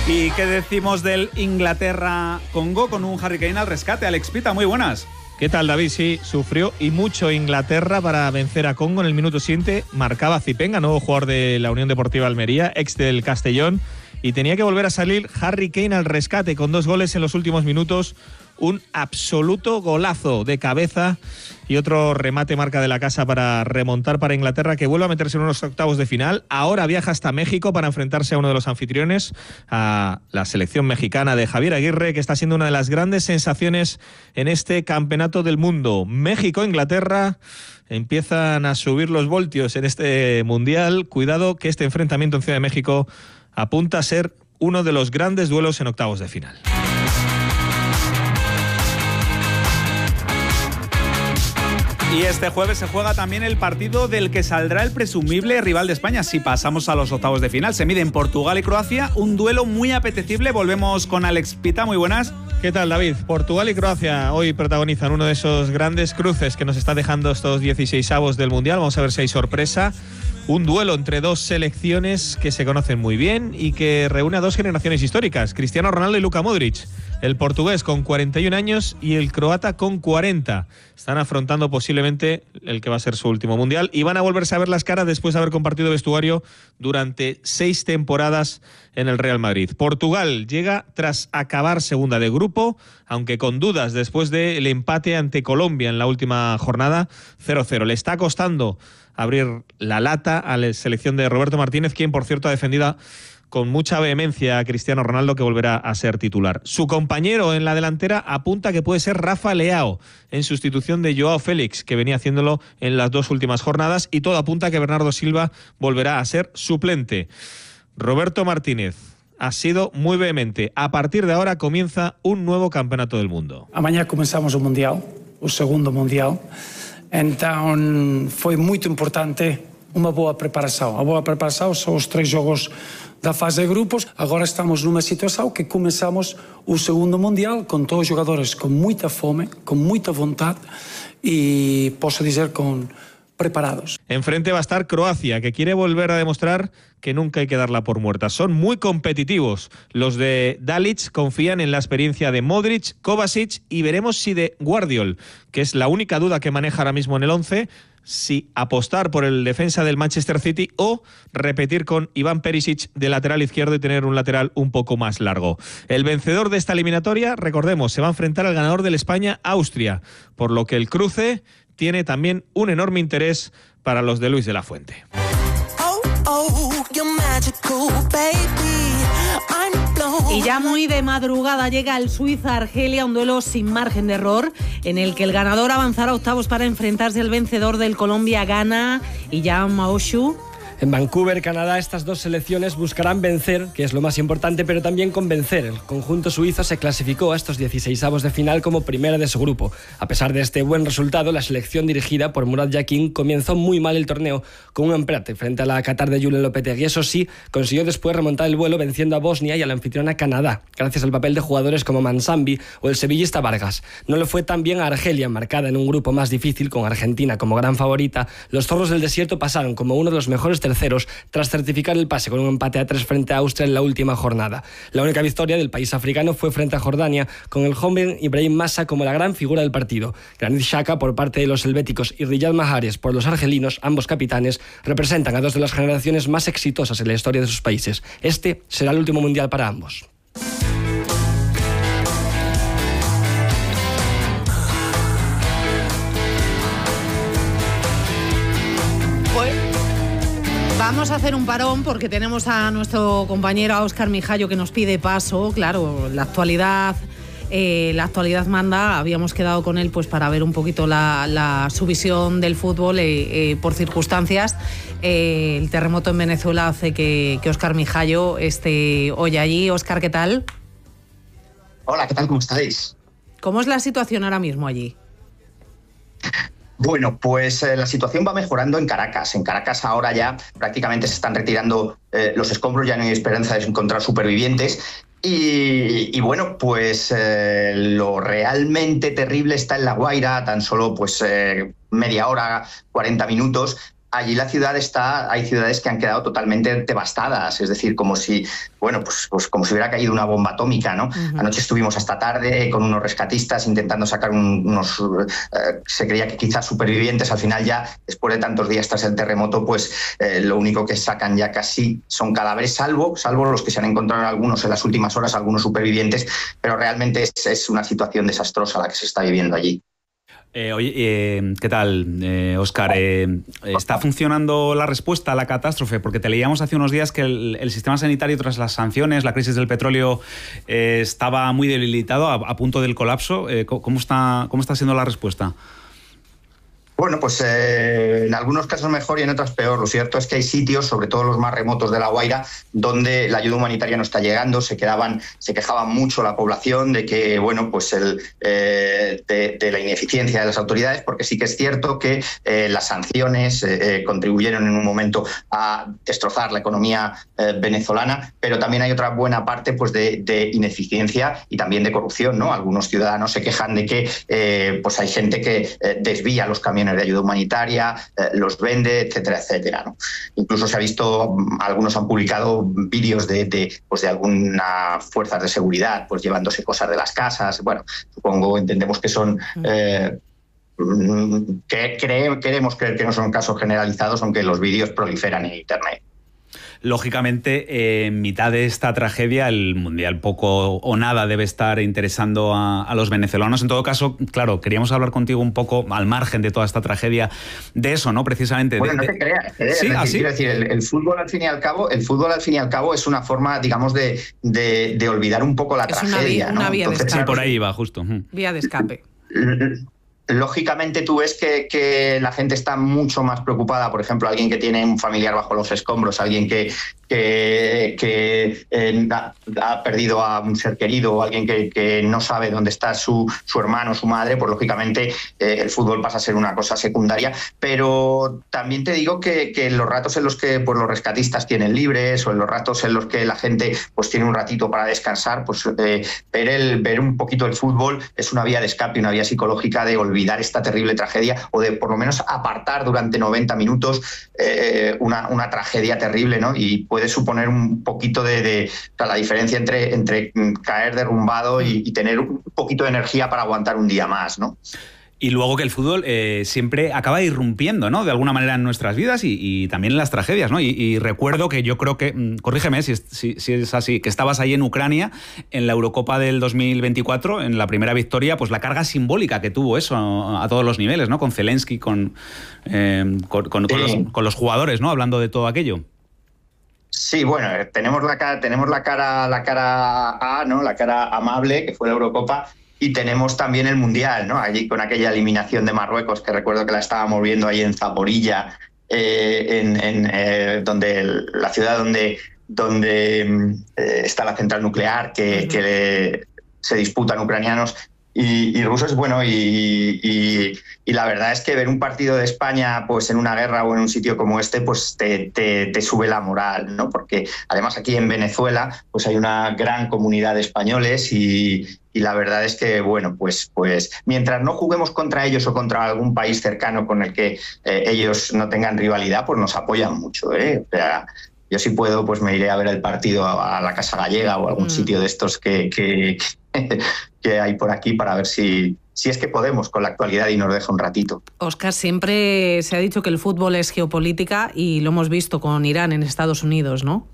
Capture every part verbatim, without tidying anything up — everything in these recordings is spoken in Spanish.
¿Y qué decimos del Inglaterra-Congo con un Harry Kane al rescate? Alex Pita, muy buenas. ¿Qué tal, David? Sí, sufrió y mucho Inglaterra para vencer a Congo en el minuto siguiente. Marcaba Zipenga, nuevo jugador de la Unión Deportiva Almería, ex del Castellón, y tenía que volver a salir Harry Kane al rescate con dos goles en los últimos minutos. Un absoluto golazo de cabeza y otro remate marca de la casa para remontar para Inglaterra, que vuelve a meterse en unos octavos de final. Ahora viaja hasta México para enfrentarse a uno de los anfitriones, a la selección mexicana de Javier Aguirre, que está siendo una de las grandes sensaciones en este campeonato del mundo. México-Inglaterra empiezan a subir los voltios en este mundial. Cuidado que este enfrentamiento en Ciudad de México apunta a ser uno de los grandes duelos en octavos de final. Y este jueves se juega también el partido del que saldrá el presumible rival de España si pasamos a los octavos de final. Se miden Portugal y Croacia, un duelo muy apetecible. Volvemos con Alex Pita, muy buenas. ¿Qué tal, David? Portugal y Croacia hoy protagonizan uno de esos grandes cruces que nos está dejando estos dieciseisavos del Mundial. Vamos a ver si hay sorpresa. Un duelo entre dos selecciones que se conocen muy bien y que reúne a dos generaciones históricas, Cristiano Ronaldo y Luka Modric. El portugués con cuarenta y un años y el croata con cuarenta. Están afrontando posiblemente el que va a ser su último mundial y van a volverse a ver las caras después de haber compartido vestuario durante seis temporadas en el Real Madrid. Portugal llega tras acabar segunda de grupo, aunque con dudas después del empate ante Colombia en la última jornada, cero cero. Le está costando abrir la lata a la selección de Roberto Martínez, quien por cierto ha defendido con mucha vehemencia a Cristiano Ronaldo, que volverá a ser titular. Su compañero en la delantera apunta que puede ser Rafa Leao, en sustitución de Joao Félix, que venía haciéndolo en las dos últimas jornadas, y todo apunta a que Bernardo Silva volverá a ser suplente. Roberto Martínez ha sido muy vehemente. A partir de ahora comienza un nuevo campeonato del mundo. Amanhã começamos o Mundial, o segundo Mundial. Então foi muito importante uma boa preparação. A boa preparação são os três jogos da fase de grupos. Agora estamos numa situação que começamos o segundo Mundial com todos os jogadores com muita fome, com muita vontade e posso dizer com preparados. Enfrente va a estar Croacia, que quiere volver a demostrar que nunca hay que darla por muerta. Son muy competitivos. Los de Dalic confían en la experiencia de Modric, Kovacic y veremos si de Guardiol, que es la única duda que maneja ahora mismo en el once, si apostar por el defensa del Manchester City o repetir con Iván Perisic de lateral izquierdo y tener un lateral un poco más largo. El vencedor de esta eliminatoria, recordemos, se va a enfrentar al ganador del España-Austria, por lo que el cruce tiene también un enorme interés para los de Luis de la Fuente. Y ya muy de madrugada llega el Suiza-Argelia, un duelo sin margen de error, en el que el ganador avanzará a octavos para enfrentarse al vencedor del Colombia-Ghana y Jan Maoshu. En Vancouver, Canadá, estas dos selecciones buscarán vencer, que es lo más importante, pero también convencer. El conjunto suizo se clasificó a estos dieciseisavos de final como primera de su grupo. A pesar de este buen resultado, la selección dirigida por Murat Yakin comenzó muy mal el torneo con un empate frente a la Qatar de Julen Lopetegui. Eso sí, consiguió después remontar el vuelo venciendo a Bosnia y a la anfitriona Canadá, gracias al papel de jugadores como Mansambi o el sevillista Vargas. No le fue tan bien a Argelia, marcada en un grupo más difícil con Argentina como gran favorita. Los zorros del desierto pasaron como uno de los mejores terceros tras certificar el pase con un empate a tres frente a Austria en la última jornada. La única victoria del país africano fue frente a Jordania, con el joven Ibrahim Massa como la gran figura del partido. Granit Xhaka por parte de los helvéticos y Riyad Mahrez por los argelinos, ambos capitanes, representan a dos de las generaciones más exitosas en la historia de sus países. Este será el último mundial para ambos. Vamos a hacer un parón porque tenemos a nuestro compañero a Óscar Mijallo que nos pide paso. Claro, la actualidad, eh, la actualidad manda. Habíamos quedado con él pues para ver un poquito la, la su visión del fútbol eh, eh, por circunstancias. Eh, el terremoto en Venezuela hace que, que Óscar Mijallo esté hoy allí. Óscar, ¿qué tal? Hola, ¿qué tal? ¿Cómo estáis? ¿Cómo es la situación ahora mismo allí? Bueno, pues eh, la situación va mejorando en Caracas. En Caracas ahora ya prácticamente se están retirando eh, los escombros, ya no hay esperanza de encontrar supervivientes. Y, y bueno, pues eh, lo realmente terrible está en La Guaira, tan solo pues eh, media hora, cuarenta minutos. allí la ciudad está, hay ciudades que han quedado totalmente devastadas, es decir, como si, bueno, pues, pues como si hubiera caído una bomba atómica, ¿no? Uh-huh. Anoche estuvimos hasta tarde con unos rescatistas intentando sacar un, unos, eh, se creía que quizás supervivientes, al final ya, después de tantos días tras el terremoto, pues eh, lo único que sacan ya casi son cadáveres, salvo, salvo los que se han encontrado algunos en las últimas horas, algunos supervivientes, pero realmente es, es una situación desastrosa la que se está viviendo allí. Eh, oye, eh, ¿qué tal, eh, Óscar? Eh, ¿Está funcionando la respuesta a la catástrofe? Porque te leíamos hace unos días que el, el sistema sanitario, tras las sanciones, la crisis del petróleo, eh, estaba muy debilitado, a, a punto del colapso. Eh, ¿cómo está, cómo está siendo la respuesta? Bueno, pues eh, en algunos casos mejor y en otros peor. Lo cierto es que hay sitios, sobre todo los más remotos de La Guaira, donde la ayuda humanitaria no está llegando. Se quedaban, se quejaba mucho la población de que, bueno, pues el, eh, de, de la ineficiencia de las autoridades, porque sí que es cierto que eh, las sanciones eh, contribuyeron en un momento a destrozar la economía eh, venezolana, pero también hay otra buena parte, pues, de, de ineficiencia y también de corrupción, ¿no? Algunos ciudadanos se quejan de que eh, pues hay gente que eh, desvía los camiones de ayuda humanitaria, eh, los vende, etcétera, etcétera, ¿no? Incluso se ha visto, algunos han publicado vídeos de, de, pues de algunas fuerzas de seguridad pues llevándose cosas de las casas. Bueno, supongo, entendemos que son... Eh, que cre- queremos creer que no son casos generalizados, aunque los vídeos proliferan en Internet. Lógicamente, eh, en mitad de esta tragedia, el Mundial poco o nada debe estar interesando a, a los venezolanos. En todo caso, claro, queríamos hablar contigo un poco, al margen de toda esta tragedia, de eso, ¿no? Precisamente. Bueno, de, no te creas. ¿eh? ¿Sí? Es decir, ¿Ah, sí? Quiero decir, el, el fútbol al fin y al cabo, el fútbol al fin y al cabo es una forma, digamos, de, de, de olvidar un poco la es tragedia, una vía, ¿no? una vía Entonces, de escape. Sí, por ahí va, justo. Vía de escape. Lógicamente tú ves que, que la gente está mucho más preocupada, por ejemplo, alguien que tiene un familiar bajo los escombros, alguien que, que, que eh, ha, ha perdido a un ser querido, o alguien que, que no sabe dónde está su, su hermano, su madre, pues lógicamente eh, el fútbol pasa a ser una cosa secundaria. Pero también te digo que, que en los ratos en los que pues, los rescatistas tienen libres, o en los ratos en los que la gente pues tiene un ratito para descansar, pues eh, ver, el, ver un poquito el fútbol es una vía de escape, una vía psicológica de olvidar esta terrible tragedia, o de por lo menos apartar durante noventa minutos eh, una, una tragedia terrible, ¿no? Y puede suponer un poquito de, de o sea, la diferencia entre, entre caer derrumbado y, y tener un poquito de energía para aguantar un día más, ¿no? Y luego que el fútbol eh, siempre acaba irrumpiendo, ¿no? De alguna manera en nuestras vidas y, y también en las tragedias, ¿no? Y, y recuerdo que yo creo que, corrígeme si es, si, si es así, que estabas ahí en Ucrania en la Eurocopa del dos mil veinticuatro, en la primera victoria, pues la carga simbólica que tuvo eso a, a todos los niveles, ¿no? Con Zelensky, con, eh, con, con, con, los, con los jugadores, ¿no? Hablando de todo aquello. Sí, bueno, tenemos la cara, tenemos la cara, la cara A, ¿no? La cara amable, que fue la Eurocopa. Y tenemos también el Mundial, ¿no? Allí con aquella eliminación de Marruecos, que recuerdo que la estábamos viendo ahí en Zaporilla, eh, en, en eh, donde el, la ciudad donde, donde eh, está la central nuclear, que, uh-huh. que le, se disputan ucranianos y, y rusos. Bueno, y, y, y la verdad es que ver un partido de España pues en una guerra o en un sitio como este, pues te, te, te sube la moral, ¿no? Porque además aquí en Venezuela pues hay una gran comunidad de españoles y Y la verdad es que, bueno, pues, pues mientras no juguemos contra ellos o contra algún país cercano con el que eh, ellos no tengan rivalidad, pues nos apoyan mucho, ¿eh? O sea, yo si puedo, pues me iré a ver el partido a, a la Casa Gallega o a algún mm. sitio de estos que, que, que hay por aquí para ver si, si es que podemos con la actualidad y nos deja un ratito. Óscar, siempre se ha dicho que el fútbol es geopolítica y lo hemos visto con Irán en Estados Unidos, ¿no?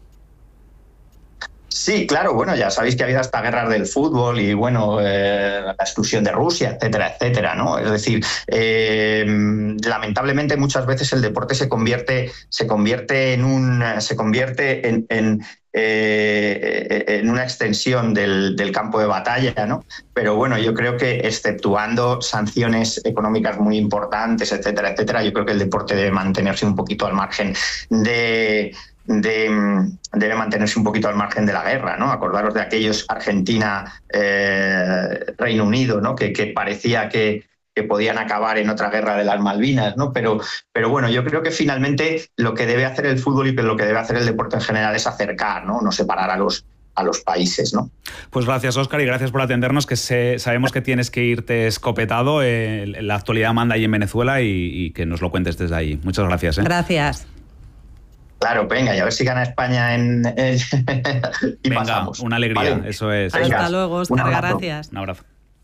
Sí, claro, bueno, ya sabéis que ha habido hasta guerras del fútbol y, bueno, eh, la exclusión de Rusia, etcétera, etcétera, ¿no? Es decir, eh, lamentablemente muchas veces el deporte se convierte, se convierte en un, se convierte en, en Eh, en una extensión del, del campo de batalla, ¿no? Pero bueno, yo creo que exceptuando sanciones económicas muy importantes, etcétera, etcétera, yo creo que el deporte debe mantenerse un poquito al margen de, de debe mantenerse un poquito al margen de la guerra, ¿no? Acordaros de aquellos Argentina, eh, Reino Unido, ¿no? Que, que parecía que que podían acabar en otra guerra de las Malvinas, ¿no? Pero, pero bueno, yo creo que finalmente lo que debe hacer el fútbol y lo que debe hacer el deporte en general es acercar, ¿no? No separar a los, a los países, ¿no? Pues gracias, Óscar, y gracias por atendernos, que se, sabemos que tienes que irte escopetado. Eh, la actualidad manda ahí en Venezuela y, y que nos lo cuentes desde ahí. Muchas gracias. ¿eh? Gracias. Claro, venga, y a ver si gana España en, en y venga, pasamos. Una alegría, ¿vale? eso es. Hasta Venga, luego, Óscar, un abrazo. gracias. Un abrazo.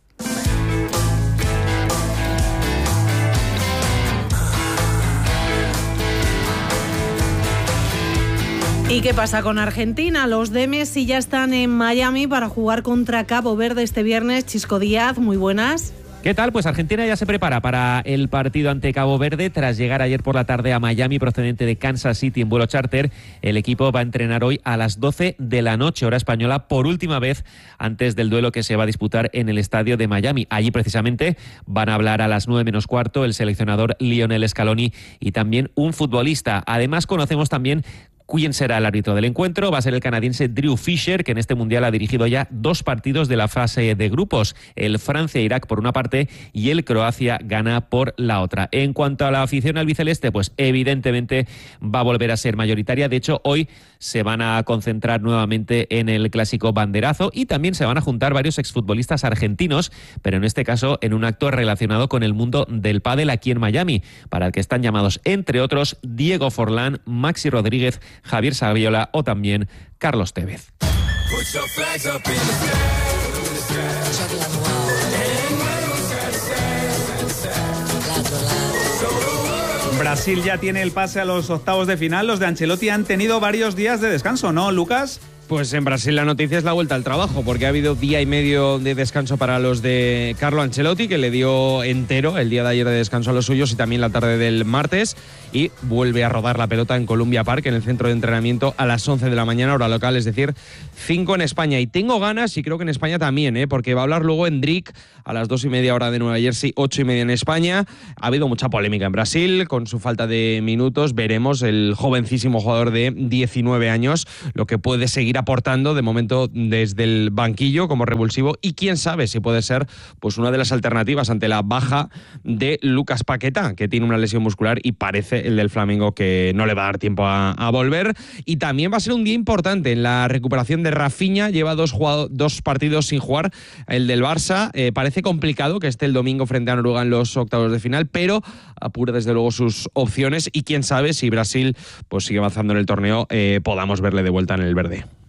¿Y qué pasa con Argentina? Los de Messi ya están en Miami para jugar contra Cabo Verde este viernes. Chisco Díaz, muy buenas. ¿Qué tal? Pues Argentina ya se prepara para el partido ante Cabo Verde. Tras llegar ayer por la tarde a Miami procedente de Kansas City en vuelo charter, el equipo va a entrenar hoy a las doce de la noche, hora española, por última vez antes del duelo que se va a disputar en el estadio de Miami. Allí precisamente van a hablar a las nueve menos cuarto el seleccionador Lionel Scaloni y también un futbolista. Además conocemos también quién será el árbitro del encuentro. Va a ser el canadiense Drew Fisher, que en este Mundial ha dirigido ya dos partidos de la fase de grupos, el Francia-Irak por una parte y el Croacia-Ghana por la otra. En cuanto a la afición albiceleste, pues evidentemente va a volver a ser mayoritaria. De hecho, hoy se van a concentrar nuevamente en el clásico banderazo y también se van a juntar varios exfutbolistas argentinos, pero en este caso en un acto relacionado con el mundo del pádel aquí en Miami, para el que están llamados, entre otros, Diego Forlán, Maxi Rodríguez, Javier Saviola o también Carlos Tevez. Brasil ya tiene el pase a los octavos de final. Los de Ancelotti han tenido varios días de descanso, ¿no, Lucas? Pues en Brasil la noticia es la vuelta al trabajo, porque ha habido día y medio de descanso para los de Carlo Ancelotti, que le dio entero el día de ayer de descanso a los suyos y también la tarde del martes, y vuelve a rodar la pelota en Columbia Park, en el centro de entrenamiento, a las once de la mañana, hora local, es decir, cinco en España. Y tengo ganas, y creo que en España también, ¿eh? porque va a hablar luego Endrick a las dos y media hora de Nueva Jersey, ocho y media en España. Ha habido mucha polémica en Brasil con su falta de minutos. Veremos el jovencísimo jugador de diecinueve años, lo que puede seguir aportando de momento desde el banquillo como revulsivo, y quién sabe si puede ser pues una de las alternativas ante la baja de Lucas Paquetá, que tiene una lesión muscular y parece el del Flamengo que no le va a dar tiempo a, a volver. Y también va a ser un día importante en la recuperación de Rafinha. Lleva dos, jugado, dos partidos sin jugar, el del Barça. Eh, parece complicado que esté el domingo frente a Noruega en los octavos de final, pero apura desde luego sus opciones, y quién sabe si Brasil pues sigue avanzando en el torneo, eh, podamos verle de vuelta en el verde.